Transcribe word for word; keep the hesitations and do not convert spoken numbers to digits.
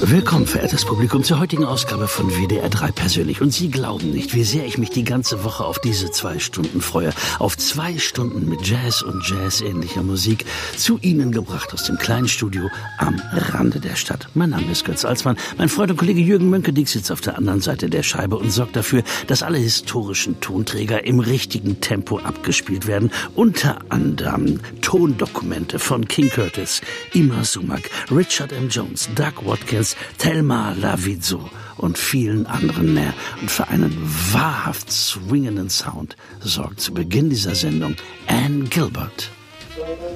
Willkommen, verehrtes Publikum, zur heutigen Ausgabe von W D R drei persönlich. Und Sie glauben nicht, wie sehr ich mich die ganze Woche auf diese zwei Stunden freue. Auf zwei Stunden mit Jazz und Jazz-ähnlicher Musik, zu Ihnen gebracht aus dem kleinen Studio am Rande der Stadt. Mein Name ist Götz Alsmann. Mein Freund und Kollege Jürgen Mönkedick sitzt auf der anderen Seite der Scheibe und sorgt dafür, dass alle historischen Tonträger im richtigen Tempo abgespielt werden. Unter anderem Tondokumente von King Curtis, Ima Sumac, Richard M. Jones, Doug Watkins, Thelma Lavidzo und vielen anderen mehr. Und für einen wahrhaft swingenden Sound sorgt zu Beginn dieser Sendung Ann Gilbert.